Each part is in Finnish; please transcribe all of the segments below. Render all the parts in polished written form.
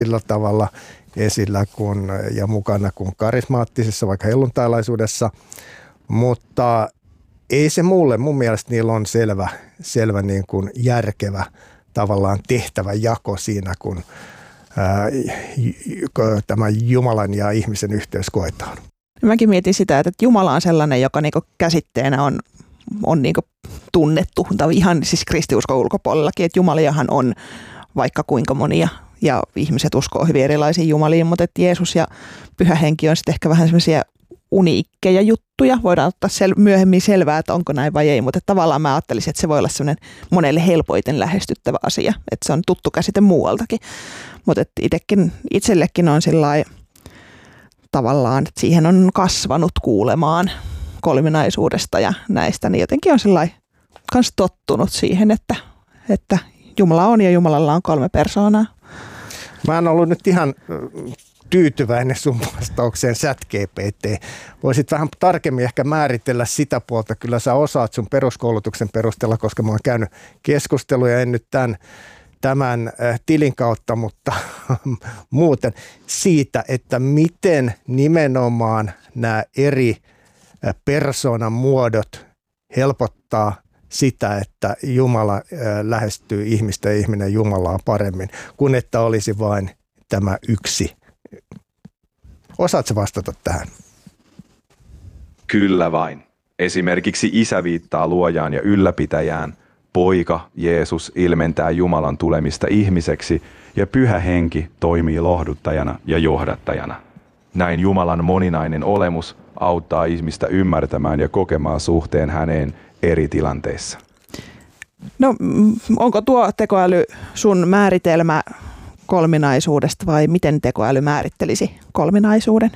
sillä tavalla esillä ja mukana kuin karismaattisessa, vaikka helluntailaisuudessa, mutta ei se mun mielestä niillä on selvä niin kuin järkevä tavallaan tehtävä jako siinä, kun tämä Jumalan ja ihmisen yhteys koetaan. Mäkin mietin sitä, että Jumala on sellainen, joka niinku käsitteenä on niinku tunnettu, tai ihan siis kristiuskon ulkopuolellakin, että Jumaliahan on vaikka kuinka monia, ja ihmiset uskoo hyvin erilaisiin jumaliin, mutta että Jeesus ja Pyhä Henki on sitten ehkä vähän semmoisia uniikkeja juttuja. Voidaan ottaa myöhemmin selvää, että onko näin vai ei, mutta tavallaan mä ajattelisin, että se voi olla semmoinen monelle helpoiten lähestyttävä asia, että se on tuttu käsite muualtakin. Mutta itsellekin on sillai tavallaan, että siihen on kasvanut kuulemaan kolminaisuudesta ja näistä, niin jotenkin on sillai kans tottunut siihen, että Jumala on ja Jumalalla on 3 persoonaa. Mä en ollut nyt ihan tyytyväinen sun vastaukseen ChatGPT. Voisit vähän tarkemmin ehkä määritellä sitä puolta. Kyllä sä osaat sun peruskoulutuksen perusteella, koska mä oon käynyt keskusteluja, en nyt tämän tilin kautta, mutta muuten siitä, että miten nimenomaan nämä eri persoonan muodot helpottaa sitä, että Jumala lähestyy ihmistä ja ihminen Jumalaa paremmin, kun että olisi vain tämä yksi. Osaatko vastata tähän? Kyllä vain. Esimerkiksi Isä viittaa luojaan ja ylläpitäjään, Poika Jeesus ilmentää Jumalan tulemista ihmiseksi ja Pyhä Henki toimii lohduttajana ja johdattajana. Näin Jumalan moninainen olemus auttaa ihmistä ymmärtämään ja kokemaan suhteen häneen eri tilanteissa. No, onko tuo tekoäly sun määritelmä kolminaisuudesta vai miten tekoäly määrittelisi kolminaisuuden?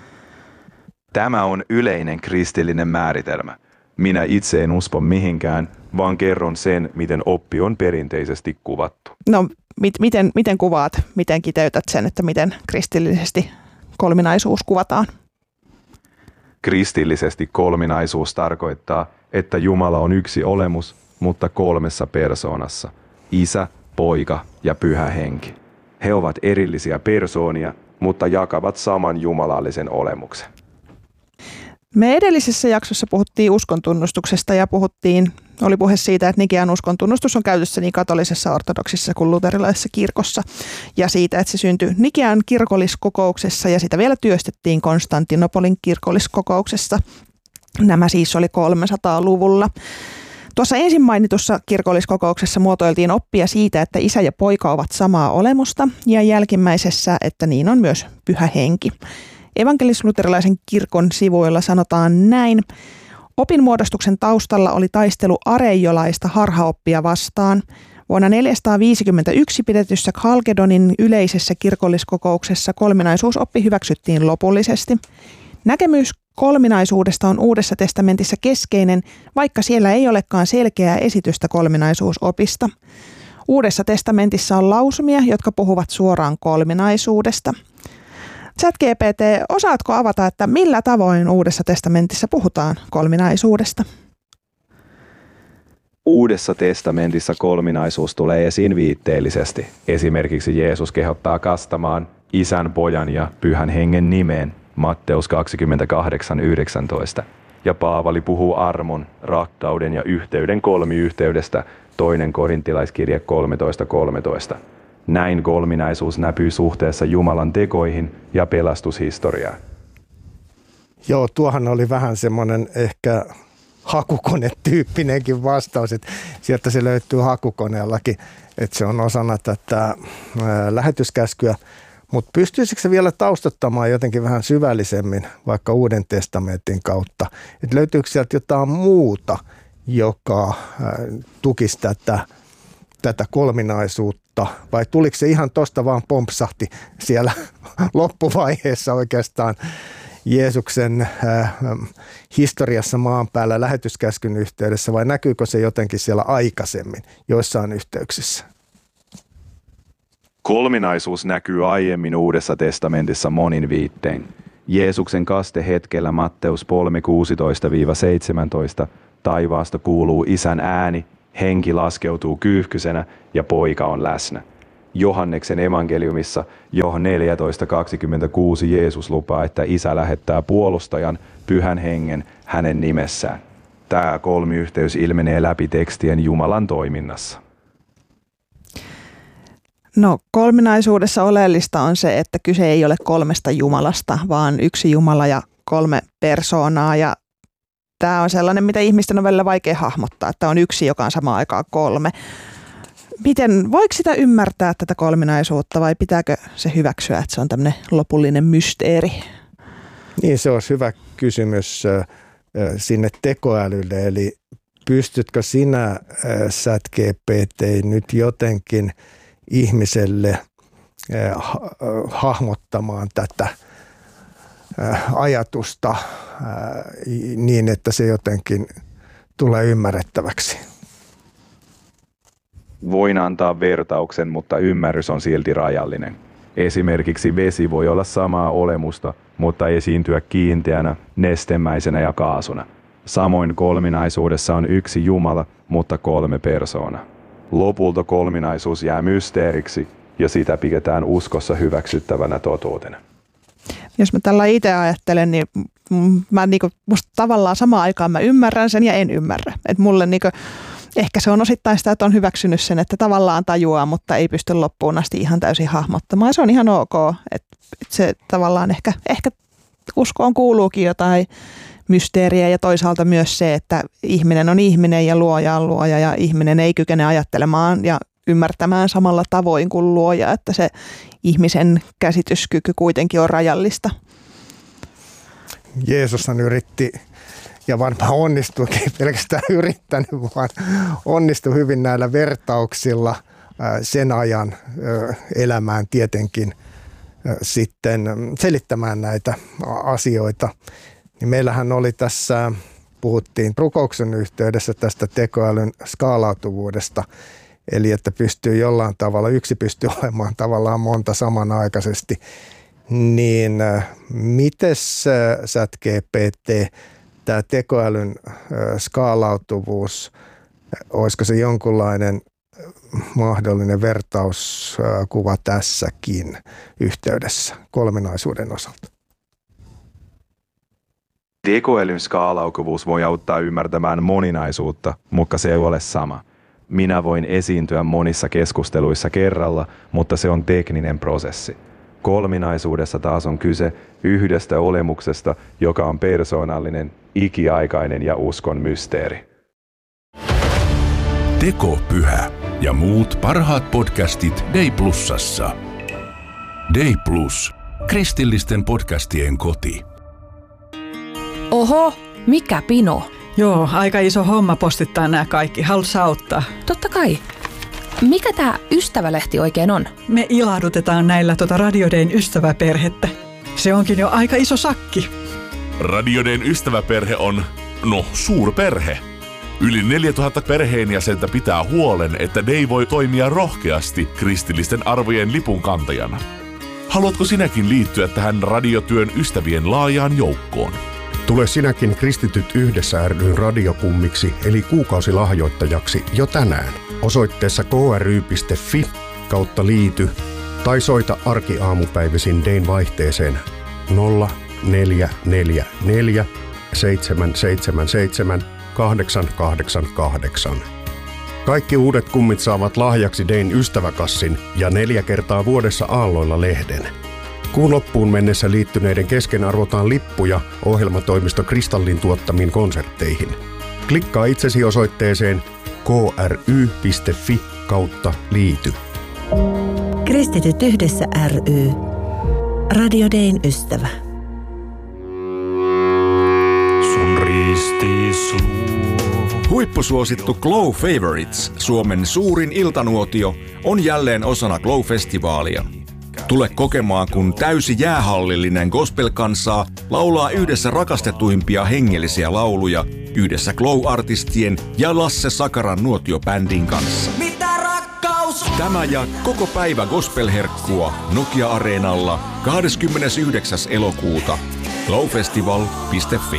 Tämä on yleinen kristillinen määritelmä. Minä itse en usko mihinkään, vaan kerron sen, miten oppi on perinteisesti kuvattu. No, miten kuvaat, miten kiteytät sen, että miten kristillisesti kolminaisuus kuvataan? Kristillisesti kolminaisuus tarkoittaa, että Jumala on yksi olemus, mutta 3 persoonassa. Isä, Poika ja Pyhä Henki. He ovat erillisiä persoonia, mutta jakavat saman jumalallisen olemuksen. Me edellisessä jaksossa puhuttiin uskontunnustuksesta ja oli puhe siitä, että Nikean uskontunnustus on käytössä niin katolisessa, ortodoksissa kuin luterilaisessa kirkossa. Ja siitä, että se syntyi Nikean kirkolliskokouksessa ja sitä vielä työstettiin Konstantinopolin kirkolliskokouksessa. Nämä siis oli 300-luvulla. Tuossa ensin mainitussa kirkolliskokouksessa muotoiltiin oppia siitä, että isä ja poika ovat samaa olemusta ja jälkimmäisessä, että niin on myös Pyhä Henki. Evankelis-luterilaisen kirkon sivuilla sanotaan näin. Opinmuodostuksen taustalla oli taistelu areiolaista harhaoppia vastaan. Vuonna 451 pidetyssä Chalkedonin yleisessä kirkolliskokouksessa kolminaisuusoppi hyväksyttiin lopullisesti. Näkemys kolminaisuudesta on Uudessa testamentissa keskeinen, vaikka siellä ei olekaan selkeää esitystä kolminaisuusopista. Uudessa testamentissa on lausumia, jotka puhuvat suoraan kolminaisuudesta. ChatGPT, osaatko avata, että millä tavoin Uudessa testamentissa puhutaan kolminaisuudesta? Uudessa testamentissa kolminaisuus tulee esiin viitteellisesti. Esimerkiksi Jeesus kehottaa kastamaan Isän, Pojan ja Pyhän Hengen nimeen, Matteus 28:19. Ja Paavali puhuu armon, rakkauden ja yhteyden kolmiyhteydestä, 2. Korintilaiskirje 13:13. Näin kolminaisuus näkyy suhteessa Jumalan tekoihin ja pelastushistoriaan. Joo, tuohan oli vähän semmoinen ehkä hakukonetyyppinenkin vastaus, että sieltä se löytyy hakukoneellakin, että se on osana tätä lähetyskäskyä. Mutta pystyisikö se vielä taustattamaan jotenkin vähän syvällisemmin vaikka Uuden testamentin kautta? Että löytyykö sieltä jotain muuta, joka tukisi tätä kolminaisuutta, vai tuliko se ihan tuosta vaan pompsahti siellä loppuvaiheessa oikeastaan Jeesuksen historiassa maan päällä lähetyskäskyn yhteydessä, vai näkyykö se jotenkin siellä aikaisemmin joissain yhteyksissä? Kolminaisuus näkyy aiemmin Uudessa testamentissa monin viittein. Jeesuksen kastehetkellä Matteus 3:16-17 taivaasta kuuluu Isän ääni, Henki laskeutuu kyyhkysenä ja Poika on läsnä. Johanneksen evankeliumissa John 14.26 Jeesus lupaa, että Isä lähettää puolustajan, Pyhän Hengen, hänen nimessään. Tämä kolmiyhteys ilmenee läpi tekstien Jumalan toiminnassa. No, kolminaisuudessa oleellista on se, että kyse ei ole 3 Jumalasta, vaan yksi Jumala ja 3 persoonaa. Ja tämä on sellainen, mitä ihmisten on välillä vaikea hahmottaa, että on yksi, joka on samaan aikaan 3. Voiko sitä ymmärtää tätä kolminaisuutta vai pitääkö se hyväksyä, että se on tämmöinen lopullinen mysteeri? Niin, se olisi hyvä kysymys sinne tekoälylle. Eli pystytkö sinä, ChatGPT, nyt jotenkin ihmiselle hahmottamaan tätä ajatusta niin, että se jotenkin tulee ymmärrettäväksi? Voin antaa vertauksen, mutta ymmärrys on silti rajallinen. Esimerkiksi vesi voi olla samaa olemusta, mutta esiintyä kiinteänä, nestemäisenä ja kaasuna. Samoin kolminaisuudessa on yksi Jumala, mutta 3 persoonaa. Lopulta kolminaisuus jää mysteeriksi ja sitä pidetään uskossa hyväksyttävänä totuutena. Jos mä tällä itse ajattelen, niin musta tavallaan samaan aikaan mä ymmärrän sen ja en ymmärrä. Et mulle ehkä se on osittain sitä, että on hyväksynyt sen, että tavallaan tajuaa, mutta ei pysty loppuun asti ihan täysin hahmottamaan. Se on ihan ok, että se tavallaan ehkä uskoon kuuluukin jotain mysteeriä ja toisaalta myös se, että ihminen on ihminen ja luoja on luoja ja ihminen ei kykene ajattelemaan ja ymmärtämään samalla tavoin kuin luoja, että se ihmisen käsityskyky kuitenkin on rajallista. Jeesushan yritti ja varmaan onnistuikin, ei pelkästään yrittänyt, vaan onnistui hyvin näillä vertauksilla sen ajan elämään tietenkin sitten selittämään näitä asioita. Niin meillähän oli tässä, puhuttiin rukouksen yhteydessä tästä tekoälyn skaalautuvuudesta, eli että pystyy jollain tavalla, yksi pystyy olemaan tavallaan monta samanaikaisesti. Niin mites ChatGPT, tämä tekoälyn skaalautuvuus, olisiko se jonkunlainen mahdollinen vertauskuva tässäkin yhteydessä kolminaisuuden osalta? Tekoälyn skaalautuvuus voi auttaa ymmärtämään moninaisuutta, mutta se ei ole sama. Minä voin esiintyä monissa keskusteluissa kerralla, mutta se on tekninen prosessi. Kolminaisuudessa taas on kyse yhdestä olemuksesta, joka on persoonallinen, ikiaikainen ja uskon mysteeri. Tekopyhä ja muut parhaat podcastit Day Plusassa. Day Plus, kristillisten podcastien koti. Oho, mikä pino? Joo, aika iso homma postittaa nämä kaikki. Haluatko auttaa? Totta kai. Mikä tämä ystävälehti oikein on? Me ilahdutetaan näillä Radio Dayn ystäväperhettä. Se onkin jo aika iso sakki. Radio Dayn ystäväperhe on, suurperhe. Yli 4000 perheenjäsentä pitää huolen, että Day voi toimia rohkeasti kristillisten arvojen lipunkantajana. Haluatko sinäkin liittyä tähän radiotyön ystävien laajaan joukkoon? Tule sinäkin Kristityt yhdessä ry:n radiokummiksi eli kuukausilahjoittajaksi jo tänään osoitteessa kry.fi/liity tai soita arkiaamupäivisin Dayn vaihteeseen 0444 777 888. Kaikki uudet kummit saavat lahjaksi Dayn ystäväkassin ja 4 kertaa vuodessa aalloilla lehden. Kuun loppuun mennessä liittyneiden kesken arvotaan lippuja ohjelmatoimisto Kristallin tuottamiin konsertteihin. Klikkaa itsesi osoitteeseen kry.fi/liity. Kristityt yhdessä ry. Radio Dayn ystävä. Sun ristis Huippusuosittu Glow Favorites, Suomen suurin iltanuotio, on jälleen osana Glow-festivaalia. Tule kokemaan, kun täysi jäähallillinen gospel-kansaa laulaa yhdessä rakastetuimpia hengellisiä lauluja yhdessä Glow-artistien ja Lasse Sakaran nuotiobändin kanssa. Mitä rakkaus? Tämä ja koko päivä gospel-herkkua Nokia-areenalla 29. elokuuta. glowfestival.fi.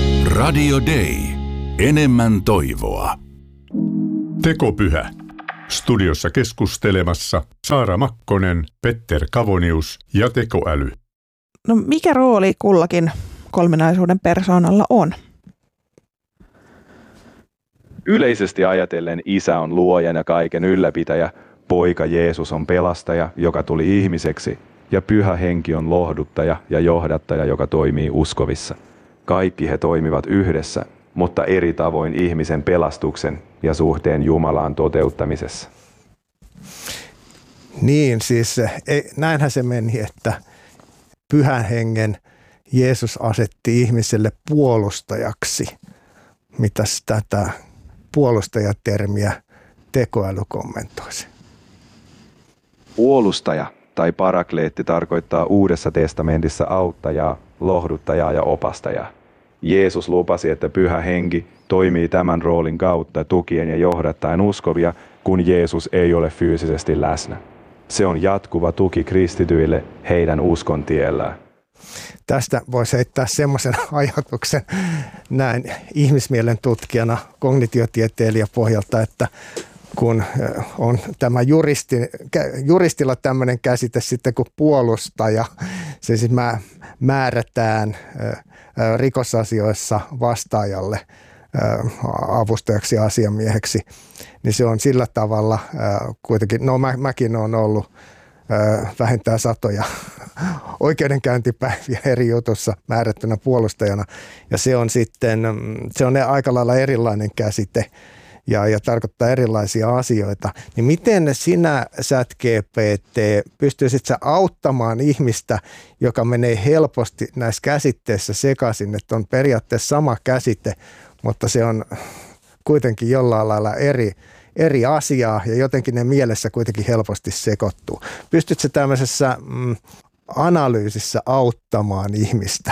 Radio Day. Enemmän toivoa. Tekopyhä. Studiossa keskustelemassa Saara Makkonen, Petter Kavonius ja tekoäly. No mikä rooli kullakin kolminaisuuden persoonalla on? Yleisesti ajatellen Isä on luojan ja kaiken ylläpitäjä, Poika Jeesus on pelastaja, joka tuli ihmiseksi, ja Pyhä Henki on lohduttaja ja johdattaja, joka toimii uskovissa. Kaikki he toimivat yhdessä, mutta eri tavoin ihmisen pelastuksen ja suhteen Jumalaan toteuttamisessa. Niin, siis näinhän se meni, että Pyhän Hengen Jeesus asetti ihmiselle puolustajaksi. Mitäs tätä puolustajatermiä tekoäly kommentoisi? Puolustaja tai parakleetti tarkoittaa Uudessa testamentissa auttajaa, lohduttajaa ja opastajaa. Jeesus lupasi, että Pyhä Henki toimii tämän roolin kautta tukien ja johdattaen uskovia, kun Jeesus ei ole fyysisesti läsnä. Se on jatkuva tuki kristityille heidän uskon tiellään. Tästä voisi heittää semmoisen ajatuksen näin ihmismielen tutkijana, kognitiotieteilijä pohjalta, että kun on tämä juristilla tämmöinen käsite sitten kuin puolustaja, se siis määrätään rikosasioissa vastaajalle avustajaksi ja asiamieheksi, niin se on sillä tavalla kuitenkin, no mäkin olen ollut vähintään 100 oikeudenkäyntipäiviä eri jutussa määrättynä puolustajana, ja se on aika lailla erilainen käsite ja tarkoittaa erilaisia asioita. Niin miten sinä, ChatGPT, pystyisit sä auttamaan ihmistä, joka menee helposti näissä käsitteissä sekaisin, että on periaatteessa sama käsite, mutta se on kuitenkin jollain lailla eri asiaa ja jotenkin ne mielessä kuitenkin helposti sekoittuu. Pystytkö tämmöisessä analyysissä auttamaan ihmistä?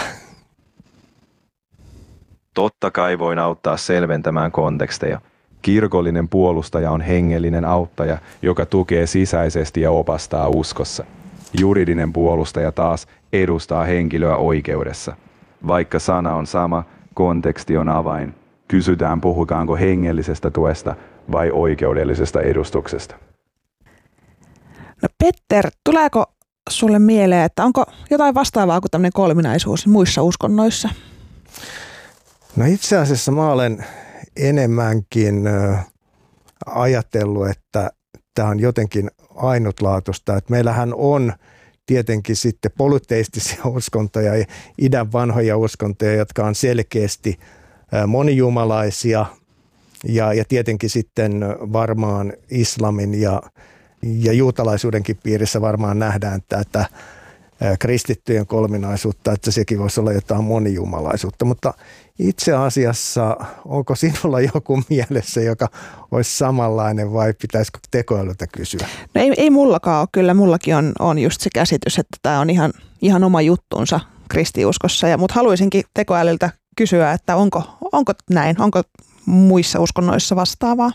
Totta kai voin auttaa selventämään konteksteja. Kirkollinen puolustaja on hengellinen auttaja, joka tukee sisäisesti ja opastaa uskossa. Juridinen puolustaja taas edustaa henkilöä oikeudessa. Vaikka sana on sama, konteksti on avain. Kysytään, puhutaanko hengellisestä tuesta vai oikeudellisesta edustuksesta. No Petter, tuleeko sulle mieleen, että onko jotain vastaavaa kuin tämmöinen kolminaisuus muissa uskonnoissa? No itse asiassa mä olen enemmänkin ajatellut, että tämä on jotenkin ainutlaatuista. Että meillähän on tietenkin sitten polyteistisia uskontoja ja idän vanhoja uskontoja, jotka on selkeästi monijumalaisia ja tietenkin sitten varmaan islamin ja juutalaisuudenkin piirissä varmaan nähdään tätä kristittyjen kolminaisuutta, että sekin voisi olla jotain monijumalaisuutta, mutta itse asiassa onko sinulla joku mielessä, joka olisi samanlainen vai pitäisikö tekoälyltä kysyä? No ei mullakaan ole, kyllä mullakin on just se käsitys, että tämä on ihan oma juttunsa kristiuskossa, mutta haluaisinkin tekoälyltä kysyä, että onko näin, onko muissa uskonnoissa vastaavaa?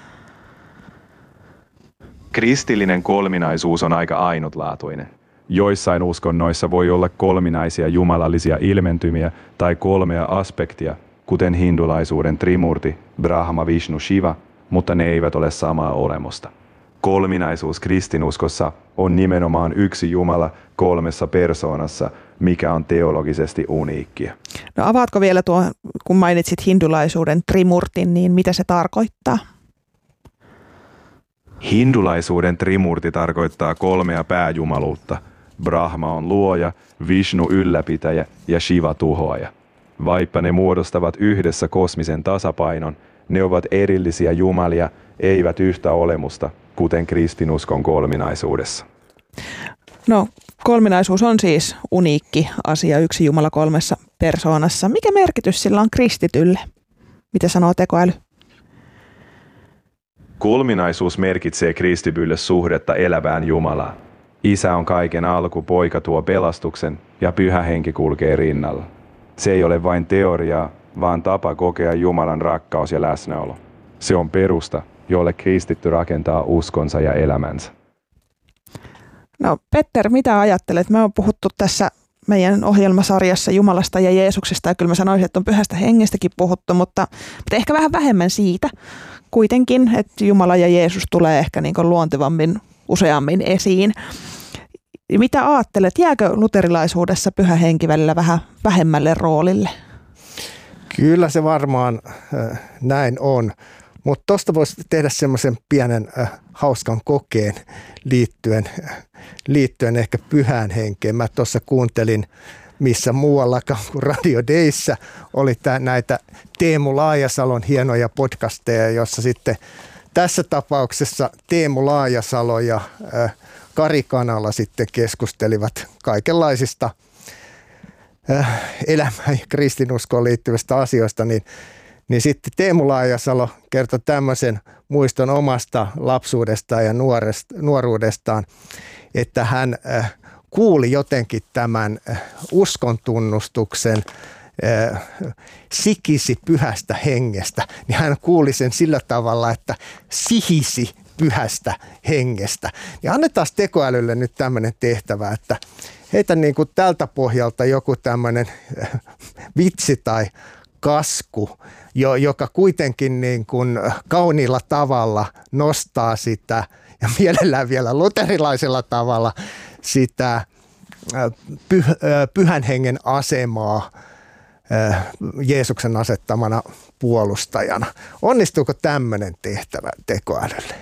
Kristillinen kolminaisuus on aika ainutlaatuinen. Joissain uskonnoissa voi olla kolminaisia jumalallisia ilmentymiä tai 3 aspektia, kuten hindulaisuuden trimurti, Brahma, Vishnu, Shiva, mutta ne eivät ole samaa olemusta. Kolminaisuus kristinuskossa on nimenomaan yksi Jumala 3 persoonassa, mikä on teologisesti uniikkia. No avaatko vielä tuo, kun mainitsit hindulaisuuden trimurtin, niin mitä se tarkoittaa? Hindulaisuuden trimurti tarkoittaa 3 pääjumaluutta. Brahma on luoja, Vishnu ylläpitäjä ja Shiva tuhoaja. Vaikka ne muodostavat yhdessä kosmisen tasapainon, ne ovat erillisiä jumalia, eivät yhtä olemusta, kuten kristinuskon kolminaisuudessa. No, kolminaisuus on siis uniikki asia, yksi Jumala 3 persoonassa. Mikä merkitys sillä on kristitylle? Mitä sanoo tekoäly? Kolminaisuus merkitsee kristitylle suhdetta elävään Jumalaan. Isä on kaiken alku, Poika tuo pelastuksen ja Pyhä Henki kulkee rinnalla. Se ei ole vain teoriaa, vaan tapa kokea Jumalan rakkaus ja läsnäolo. Se on perusta, jolle kristitty rakentaa uskonsa ja elämänsä. No Petter, mitä ajattelet? Me on puhuttu tässä meidän ohjelmasarjassa Jumalasta ja Jeesuksesta, ja kyllä mä sanoisin, että on pyhästä hengestäkin puhuttu, mutta ehkä vähän vähemmän siitä kuitenkin, että Jumala ja Jeesus tulee ehkä niin kuin luontevammin, useammin esiin. Mitä ajattelet, jääkö luterilaisuudessa pyhä henki välillä vähän vähemmälle roolille? Kyllä se varmaan näin on, mutta tuosta voisi tehdä semmoisen pienen hauskan kokeen liittyen ehkä pyhään henkeen. Mä tuossa kuuntelin, missä muuallakaan kuin Radio Dayssä oli näitä Teemu Laajasalon hienoja podcasteja, jossa sitten tässä tapauksessa Teemu Laajasalo ja Kari Kanala sitten keskustelivat kaikenlaisista elämään ja kristinuskoon liittyvistä asioista, niin sitten Teemu Laajasalo kertoi tämmöisen muiston omasta lapsuudestaan ja nuoruudestaan, että hän kuuli jotenkin tämän uskontunnustuksen sikisi pyhästä hengestä, niin hän kuuli sen sillä tavalla, että sihisi pyhästä hengestä. Ja annetaan tekoälylle nyt tämmöinen tehtävä, että heitä niin kuin tältä pohjalta joku tämmöinen vitsi tai kasku, joka kuitenkin niin kuin kauniilla tavalla nostaa sitä, ja mielellään vielä luterilaisella tavalla, sitä pyhän hengen asemaa Jeesuksen asettamana puolustajana. Onnistuuko tämmöinen tehtävä tekoälylle?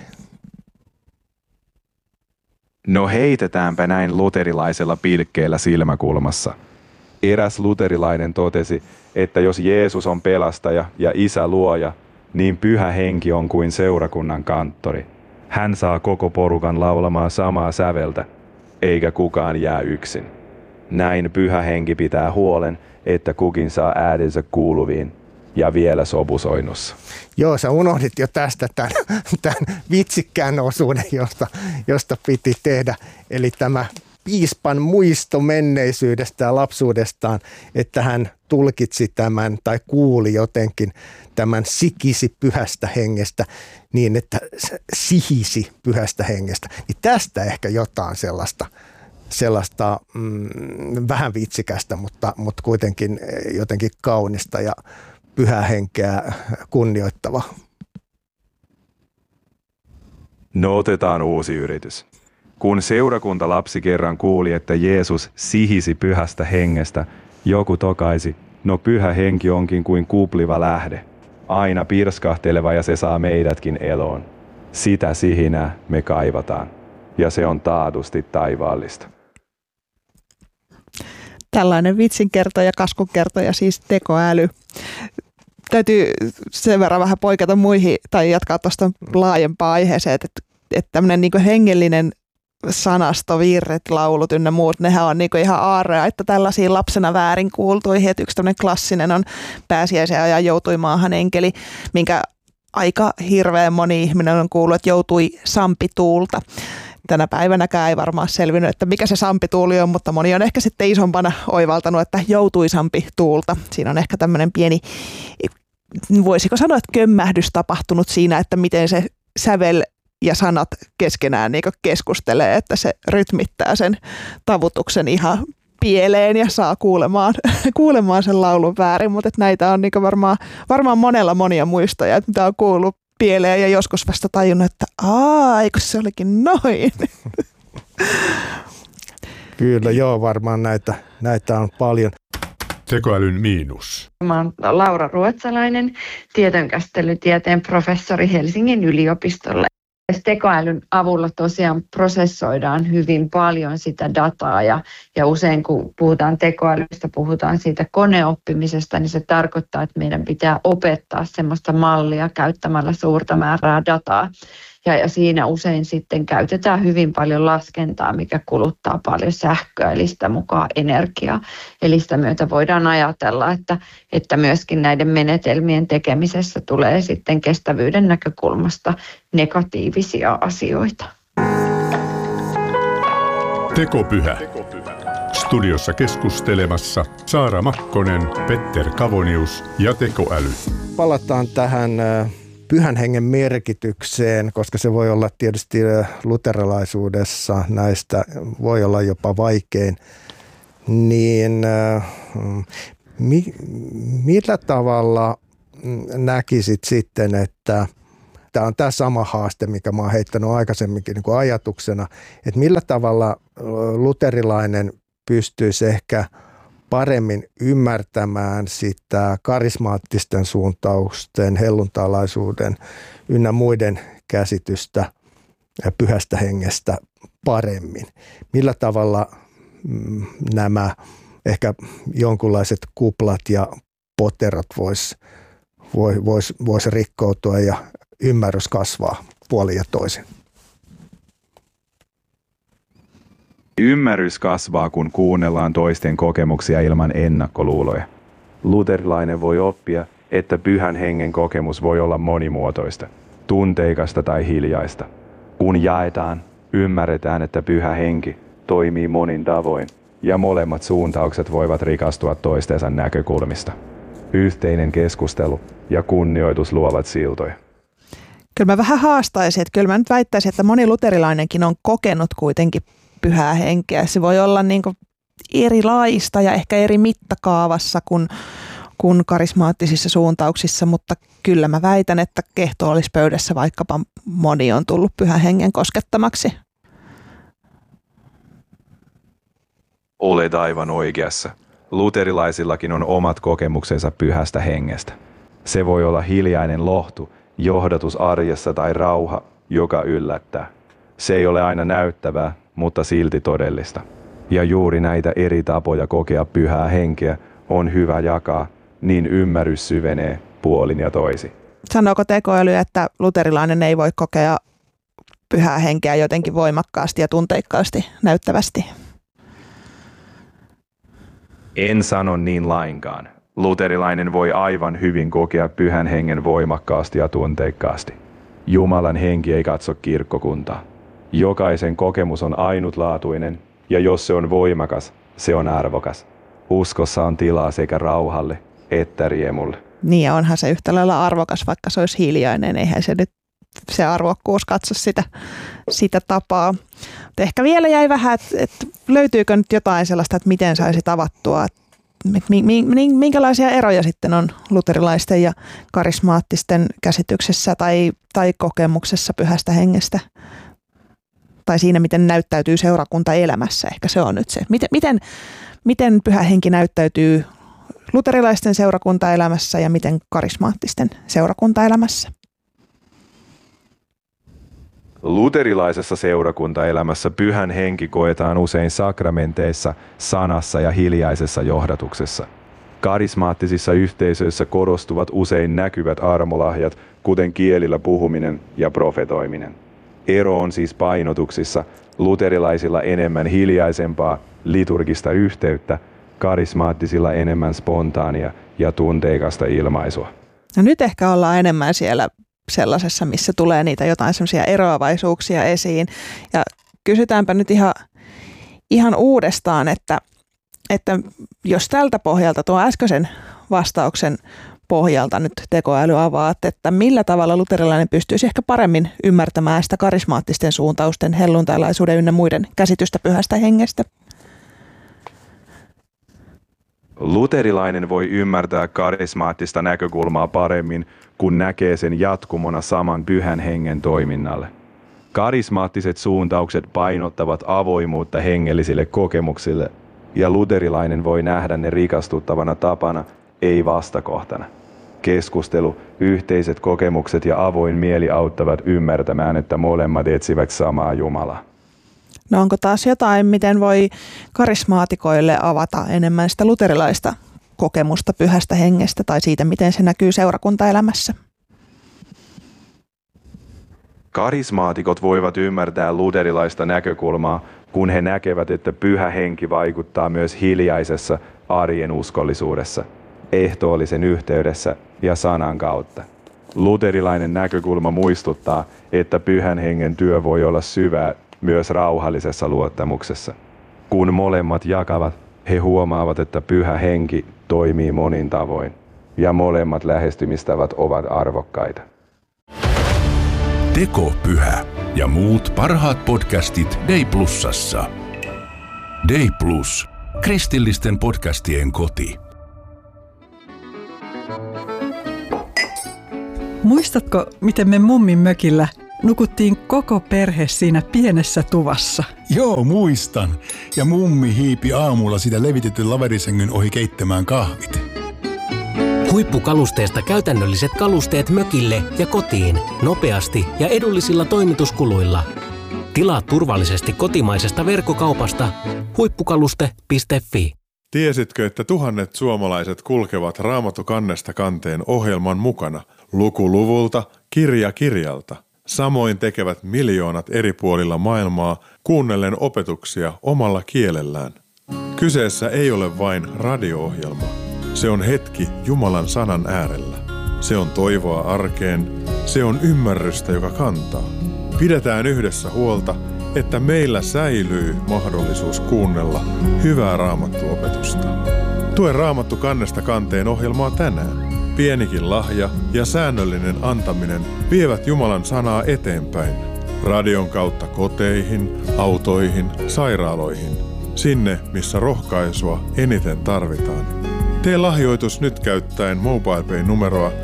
No heitetäänpä näin luterilaisella pilkkeellä silmäkulmassa. Eräs luterilainen totesi, että jos Jeesus on pelastaja ja isä luoja, niin pyhä henki on kuin seurakunnan kanttori. Hän saa koko porukan laulamaan samaa säveltä, eikä kukaan jää yksin. Näin pyhä henki pitää huolen, että kukin saa äänensä kuuluviin ja vielä sopusoinnussa. Joo, sä unohdit jo tästä tämän vitsikkään osuuden, josta piti tehdä. Eli tämä piispan muisto menneisyydestä ja lapsuudestaan, että hän tulkitsi tämän tai kuuli jotenkin tämän sikisi pyhästä hengestä niin, että sihisi pyhästä hengestä. Niin tästä ehkä jotain sellaista vähän vitsikästä, mutta kuitenkin jotenkin kaunista ja pyhää henkeä kunnioittava. No otetaan uusi yritys. Kun seurakuntalapsi kerran kuuli, että Jeesus sihisi pyhästä hengestä, joku tokaisi, no pyhä henki onkin kuin kupliva lähde. Aina pirskahteleva ja se saa meidätkin eloon. Sitä sihinää me kaivataan. Ja se on taatusti taivaallista. Tällainen vitsinkertoja, kaskunkertoja, siis tekoäly. Täytyy sen verran vähän poiketa muihin tai jatkaa tuosta laajempaa aiheeseen, että tämmöinen niin kuin hengellinen sanasto, virret, laulut ynnä muut, nehän on niin kuin ihan aarreaitta tällaisiin lapsena väärin kuultuihin. Että yksi tämmöinen klassinen on pääsiäisen ajan joutui maahan enkeli, minkä aika hirveän moni ihminen on kuullut, että joutui sampituulta. Tänä päivänäkään ei varmaan selvinnyt, että mikä se sampituuli on, mutta moni on ehkä sitten isompana oivaltanut, että joutui sampituulta. Siinä on ehkä tämmöinen pieni, voisiko sanoa, että kömmähdys tapahtunut siinä, että miten se sävel ja sanat keskenään niin keskustelee, että se rytmittää sen tavutuksen ihan pieleen ja saa kuulemaan sen laulun väärin, mutta näitä on niin varmaan monella monia muistoja, että mitä on kuullut pieleen ja joskus vasta tajunnut, että eikö se olikin noin. Kyllä joo, varmaan näitä on paljon. Tekoälyn miinus. Mä oon Laura Ruotsalainen, tietojenkäsittelytieteen professori Helsingin yliopistolla. Tekoälyn avulla tosiaan prosessoidaan hyvin paljon sitä dataa ja usein kun puhutaan tekoälystä, puhutaan siitä koneoppimisesta, niin se tarkoittaa, että meidän pitää opettaa semmoista mallia käyttämällä suurta määrää dataa. Ja siinä usein sitten käytetään hyvin paljon laskentaa, mikä kuluttaa paljon sähköä, eli sitä mukaan energiaa. Eli sitä myötä voidaan ajatella, että myöskin näiden menetelmien tekemisessä tulee sitten kestävyyden näkökulmasta negatiivisia asioita. Tekopyhä. Studiossa keskustelemassa Saara Makkonen, Petter Kavonius ja tekoäly. Palataan tähän pyhän hengen merkitykseen, koska se voi olla tietysti luterilaisuudessa näistä, voi olla jopa vaikein niin millä tavalla näkisit sitten, että tämä on tämä sama haaste, mikä mä oon heittänyt aikaisemminkin niin kuin ajatuksena, että millä tavalla luterilainen pystyisi ehkä paremmin ymmärtämään sitä karismaattisten suuntausten, helluntalaisuuden ynnä muiden käsitystä pyhästä hengestä paremmin. Millä tavalla nämä ehkä jonkunlaiset kuplat ja poterot vois rikkoutua ja ymmärrys kasvaa puolin ja toisin. Ymmärrys kasvaa, kun kuunnellaan toisten kokemuksia ilman ennakkoluuloja. Luterilainen voi oppia, että pyhän hengen kokemus voi olla monimuotoista, tunteikasta tai hiljaista. Kun jaetaan, ymmärretään, että pyhä henki toimii monin tavoin ja molemmat suuntaukset voivat rikastua toistensa näkökulmista. Yhteinen keskustelu ja kunnioitus luovat siltoja. Kyllä mä vähän haastaisin, että kyllä mä nyt väittäisin, että moni luterilainenkin on kokenut kuitenkin pyhää henkeä. Se voi olla niin kuin erilaista ja ehkä eri mittakaavassa kuin karismaattisissa suuntauksissa, mutta kyllä mä väitän, että kehtoollespöydässä vaikkapa moni on tullut pyhän hengen koskettamaksi. Olet aivan oikeassa. Luterilaisillakin on omat kokemuksensa pyhästä hengestä. Se voi olla hiljainen lohtu, johdatus arjessa tai rauha, joka yllättää. Se ei ole aina näyttävää, mutta silti todellista. Ja juuri näitä eri tapoja kokea pyhää henkeä on hyvä jakaa, niin ymmärrys syvenee puolin ja toisin. Sanooko tekoäly, että luterilainen ei voi kokea pyhää henkeä jotenkin voimakkaasti ja tunteikkaasti, näyttävästi? En sano niin lainkaan. Luterilainen voi aivan hyvin kokea pyhän hengen voimakkaasti ja tunteikkaasti. Jumalan henki ei katso kirkkokuntaa. Jokaisen kokemus on ainutlaatuinen, ja jos se on voimakas, se on arvokas. Uskossa on tilaa sekä rauhalle että riemulle. Niin, ja onhan se yhtä lailla arvokas, vaikka se olisi hiljainen. Eihän se nyt se arvokkuus katso sitä tapaa. Mutta ehkä vielä jäi vähän, että löytyykö nyt jotain sellaista, että miten saisi tavattua, minkälaisia eroja sitten on luterilaisten ja karismaattisten käsityksessä tai kokemuksessa pyhästä hengestä? Tai siinä, miten näyttäytyy seurakuntaelämässä. Ehkä se on nyt se. Miten pyhä henki näyttäytyy luterilaisten seurakuntaelämässä ja miten karismaattisten seurakuntaelämässä? Luterilaisessa seurakuntaelämässä pyhän henki koetaan usein sakramenteissa, sanassa ja hiljaisessa johdatuksessa. Karismaattisissa yhteisöissä korostuvat usein näkyvät armolahjat, kuten kielillä puhuminen ja profetoiminen. Ero on siis painotuksissa, luterilaisilla enemmän hiljaisempaa, liturgista yhteyttä, karismaattisilla enemmän spontaania ja tunteikasta ilmaisua. No nyt ehkä ollaan enemmän siellä sellaisessa, missä tulee niitä jotain semmoisia eroavaisuuksia esiin. Ja kysytäänpä nyt ihan uudestaan, että jos tältä pohjalta, tuon äskeisen vastauksen pohjalta nyt tekoäly avaa, että millä tavalla luterilainen pystyisi ehkä paremmin ymmärtämään sitä karismaattisten suuntausten, helluntailaisuuden ynnä muiden käsitystä pyhästä hengestä? Luterilainen voi ymmärtää karismaattista näkökulmaa paremmin, kun näkee sen jatkumona saman pyhän hengen toiminnalle. Karismaattiset suuntaukset painottavat avoimuutta hengellisille kokemuksille, ja luterilainen voi nähdä ne rikastuttavana tapana, ei vastakohtana. Keskustelu, yhteiset kokemukset ja avoin mieli auttavat ymmärtämään, että molemmat etsivät samaa Jumalaa. No onko taas jotain, miten voi karismaatikoille avata enemmän sitä luterilaista kokemusta pyhästä hengestä tai siitä, miten se näkyy seurakuntaelämässä? Karismaatikot voivat ymmärtää luterilaista näkökulmaa, kun he näkevät, että pyhä henki vaikuttaa myös hiljaisessa arjen uskollisuudessa, ehtoollisen yhteydessä ja sanan kautta. Luterilainen näkökulma muistuttaa, että pyhän hengen työ voi olla syvää myös rauhallisessa luottamuksessa. Kun molemmat jakavat, he huomaavat, että pyhä henki toimii monin tavoin, ja molemmat lähestymistavat ovat arvokkaita. Tekopyhä ja muut parhaat podcastit Day Plusassa. Day Plus. Kristillisten podcastien koti. Muistatko, miten me mummin mökillä nukuttiin koko perhe siinä pienessä tuvassa? Joo, muistan. Ja mummi hiipi aamulla sitä levitetyn laverisängyn ohi keittämään kahvit. Huippukalusteesta käytännölliset kalusteet mökille ja kotiin nopeasti ja edullisilla toimituskuluilla. Tilaa turvallisesti kotimaisesta verkkokaupasta huippukaluste.fi. Tiesitkö, että tuhannet suomalaiset kulkevat Raamattu kannesta kanteen ohjelman mukana luku luvulta, kirja kirjalta? Samoin tekevät miljoonat eri puolilla maailmaa kuunnellen opetuksia omalla kielellään. Kyseessä ei ole vain radio-ohjelma. Se on hetki Jumalan sanan äärellä. Se on toivoa arkeen. Se on ymmärrystä, joka kantaa. Pidetään yhdessä huolta, että meillä säilyy mahdollisuus kuunnella hyvää Raamattu-opetusta. Tue Raamattu kannesta kanteen ohjelmaa tänään. Pienikin lahja ja säännöllinen antaminen vievät Jumalan sanaa eteenpäin. Radion kautta koteihin, autoihin, sairaaloihin. Sinne, missä rohkaisua eniten tarvitaan. Tee lahjoitus nyt käyttäen MobilePay-numeroa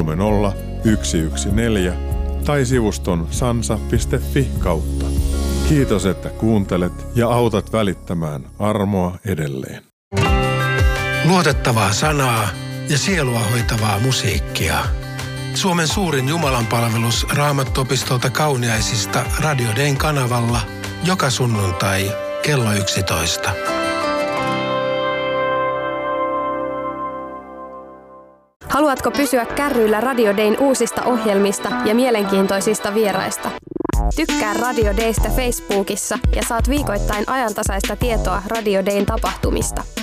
30114 tai sivuston sansa.fi kautta. Kiitos, että kuuntelet ja autat välittämään armoa edelleen. Luotettavaa sanaa ja sielua hoitavaa musiikkia. Suomen suurin jumalanpalvelus Raamattu-opistolta Kauniaisista Radio Dayn kanavalla joka sunnuntai kello 11. Haluatko pysyä kärryillä Radio Dayn uusista ohjelmista ja mielenkiintoisista vieraista? Tykkää Radio Daystä Facebookissa ja saat viikoittain ajantasaista tietoa Radio Dayn tapahtumista.